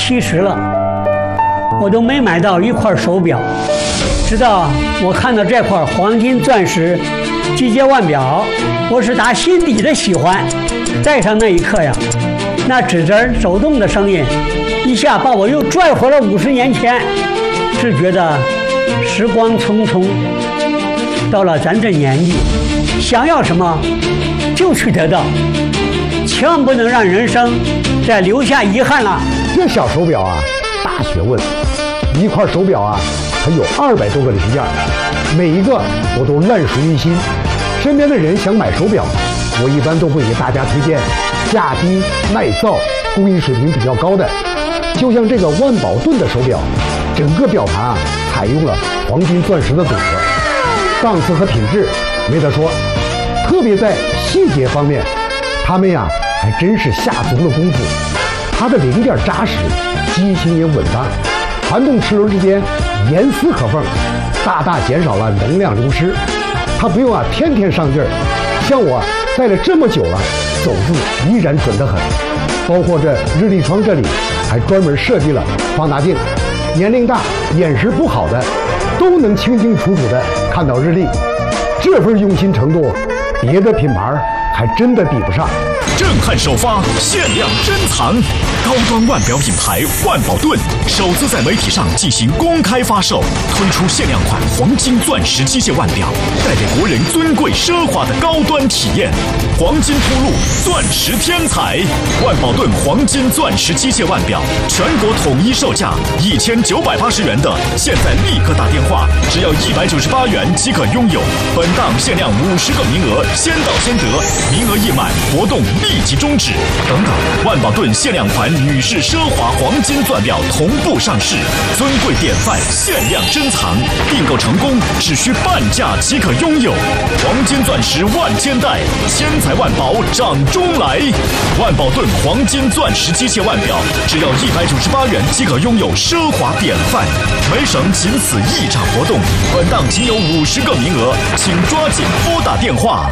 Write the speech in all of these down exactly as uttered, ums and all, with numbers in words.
七十了，我都没买到一块手表。直到我看到这块黄金钻石机械腕表，我是打心底的喜欢。戴上那一刻呀，那指针走动的声音，一下把我又拽回了五十年前。只觉得时光匆匆，到了咱这年纪，想要什么就去得到，千万不能让人生再留下遗憾了。 这小手表啊，大学问，一块手表啊，它有二百多个零件，每一个我都烂熟于心。身边的人想买手表，我一般都会给大家推荐价低耐造、工艺水平比较高的。就像这个万宝顿的手表，整个表盘啊采用了黄金钻石的组合，档次和品质没得说。特别在细节方面，他们呀还真是下足了功夫。它的零件扎实，机型也稳当，传动齿轮之间严丝合缝，大大减少了能量流失。它不用啊天天上劲儿，像我戴了这么久了，走步依然准得很。包括这日历窗这里还专门设计了放大镜，年龄大眼神不好的都能清清楚楚的看到日历。这份用心程度，别的品牌还真的比不上。 震撼首发，限量珍藏，高端腕表品牌万宝顿首次在媒体上进行公开发售，推出限量款黄金钻石机械腕表，带给国人尊贵奢华的高端体验。黄金铺路，钻石天才，万宝顿黄金钻石机械腕表，全国统一售价一千九百八十元的，现在立刻打电话，只要一百九十八元即可拥有。本档限量五十个名额，先到先得，名额一满，活动立即终止。等等，万宝顿限量款女士奢华黄金钻表同步上市，尊贵典范，限量珍藏，订购成功只需半价即可拥有。黄金钻石万千代，千财万宝掌中来。万宝顿黄金钻石机械腕表，只要一百九十八元即可拥有奢华典范。梅省仅此一场活动，本档仅有五十个名额，请抓紧拨打电话。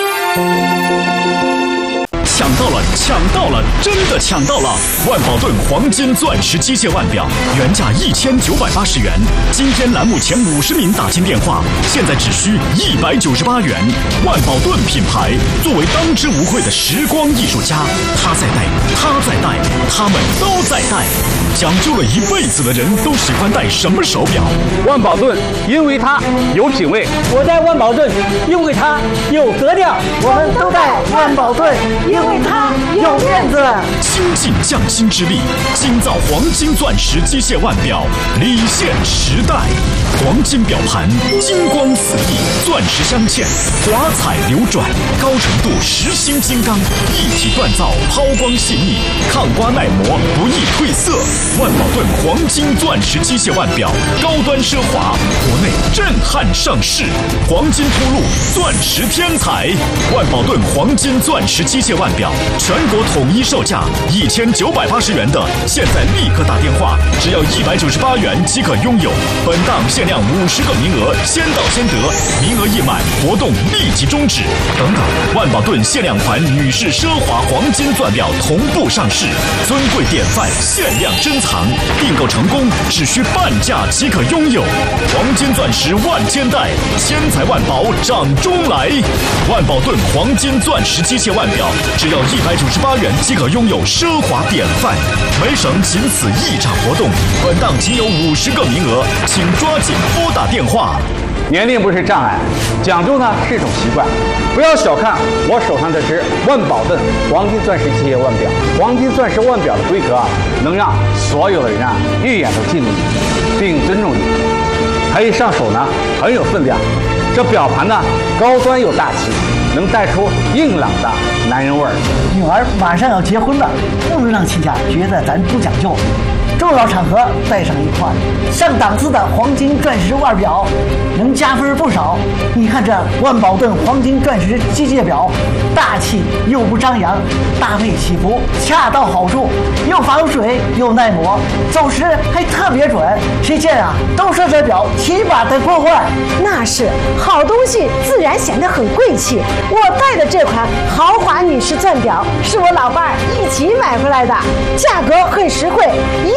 抢到了，抢到了，真的抢到了！万宝顿黄金钻石机械腕表，原价一千九百八十元，今天栏目前五十名打进电话，现在只需一百九十八元。万宝顿品牌作为当之无愧的时光艺术家，他在戴，他在戴，他们都在戴。讲究了一辈子的人都喜欢戴什么手表？ 万宝顿，因为它有品味。 我戴万宝顿，因为它有格调。 我们都戴万宝顿，因为它有面子。 倾尽匠心之力，精造黄金钻石机械腕表，礼现时代。黄金表盘，金光四溢，钻石镶嵌，华彩流转，高程度实心金刚，一体锻造，抛光细腻，抗刮耐磨，不易褪色。万宝顿黄金钻石机械腕表，高端奢华，国内震撼上市。黄金铺路，钻石天才。万宝顿黄金钻石机械腕表，全国统一售价一千九百八十元的，现在立刻打电话，只要一百九十八元即可拥有。本档限量五十个名额，先到先得，名额一满，活动立即终止。等等，万宝顿限量款女士奢华黄金钻表同步上市，尊贵典范，限量珍藏，订购成功只需半价即可拥有。黄金钻石万千代，千财万宝掌中来。万宝顿黄金钻石机械腕表，只要一百九十八元即可拥有奢华典范。梅省仅此一场活动，本档仅有五十个名额，请抓紧拨打电话。 年龄不是障碍，讲究呢是一种习惯。不要小看我手上这只万宝顿黄金钻石机械腕表，黄金钻石腕表的规格啊，能让所有的人啊一眼都记住你，并尊重你。它一上手呢很有分量，这表盘呢高端又大气，能带出硬朗的男人味儿。 女儿马上要结婚了，不能让亲家觉得咱不讲究。重要场合带上一块上档次的黄金钻石腕表，能加分不少。你看这万宝顿黄金钻石机械表，大气又不张扬，搭配起伏恰到好处，又防水又耐磨，走时还特别准。谁见啊都说这表起码得破坏。 那是好东西，自然显得很贵气。我戴的这款豪华女士钻表是我老伴儿一起买回来的，价格很实惠。一